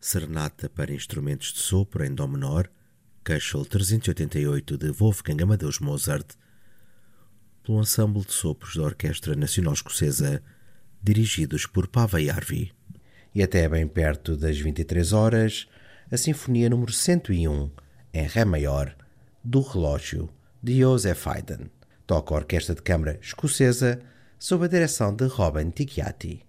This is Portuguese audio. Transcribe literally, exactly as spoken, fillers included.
Serenata para instrumentos de sopro em dó menor, Köchel trezentos e oitenta e oito de Wolfgang Amadeus Mozart, pelo ensemble de sopros da Orquestra Nacional Escocesa, dirigidos por Pava Jarvi. E até bem perto das vinte e três horas, a Sinfonia número cento e um, em Ré maior, do Relógio, de Joseph Haydn. Toca a Orquestra de Câmara Escocesa, sob a direção de Robin Ticchiati.